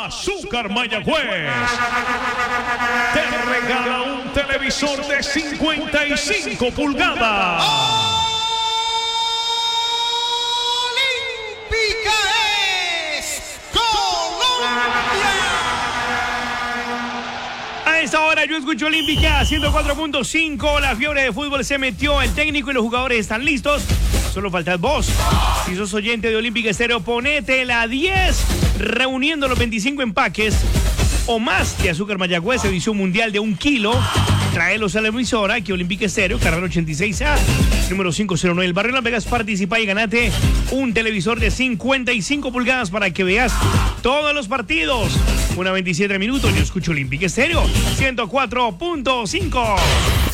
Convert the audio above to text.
Azúcar Mayagüez te regala un televisor de 55 pulgadas. Olímpica es Colombia. A esta hora yo escucho Olímpica 104.5. La fiebre de fútbol se metió. El técnico y los jugadores están listos. Solo falta vos. Si sos oyente de Olímpica Estéreo, ponete la 10. Reuniendo los 25 empaques o más de Azúcar Mayagüez, edición mundial de 1 kilo. Traelos a la emisora, que Olímpica Estéreo, carrera 86A, número 509 del barrio Las Vegas. Participa y ganate un televisor de 55 pulgadas para que veas todos los partidos. Una 27 minutos, yo escucho Olímpica Estéreo 104.5.